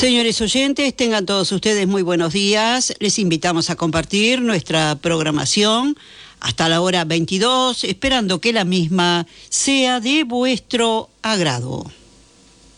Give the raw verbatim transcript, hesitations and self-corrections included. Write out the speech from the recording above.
Señores oyentes, tengan todos ustedes muy buenos días. Les invitamos a compartir nuestra programación hasta la hora veintidós, esperando que la misma sea de vuestro agrado.